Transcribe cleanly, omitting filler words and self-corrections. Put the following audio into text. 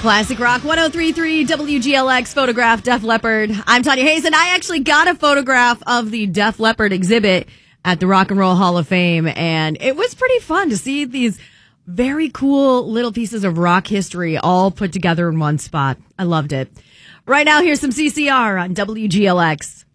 Classic Rock 103.3 WGLX photograph Def Leppard. I'm Tanya Hayes, and I actually got a photograph of the Def Leppard exhibit at the Rock and Roll Hall of Fame, and it was pretty fun to see these very cool little pieces of rock history all put together in one spot. I loved it. Right now, here's some CCR on WGLX.